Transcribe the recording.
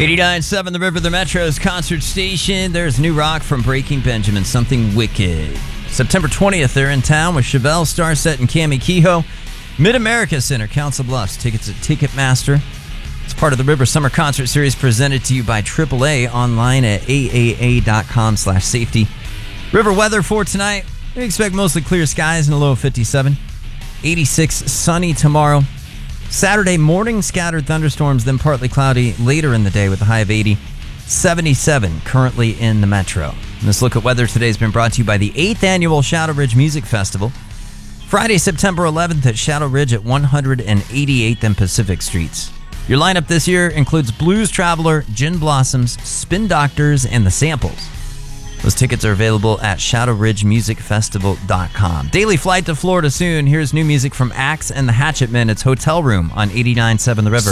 89.7 The River, the Metro's concert station. There's new rock from Breaking Benjamin, Something Wicked. September 20th, they're in town with Chevelle, Starset, and Cami Kehoe. Mid-America Center, Council Bluffs. Tickets at Ticketmaster. It's part of the River Summer Concert Series presented to you by AAA online at aaa.com/safety. River weather for tonight. We expect mostly clear skies and a low of 57. 86 sunny tomorrow. Saturday morning, scattered thunderstorms, then partly cloudy later in the day with a high of 80. 77 currently in the metro. And this look at weather today has been brought to you by the 8th Annual Shadow Ridge Music Festival. Friday, September 11th at Shadow Ridge at 188th and Pacific Streets. Your lineup this year includes Blues Traveler, Gin Blossoms, Spin Doctors, and The Samples. Those tickets are available at shadowridgemusicfestival.com. Daily flight to Florida soon. Here's new music from Axe and the Hatchet Men. It's Hotel Room on 89.7 The River.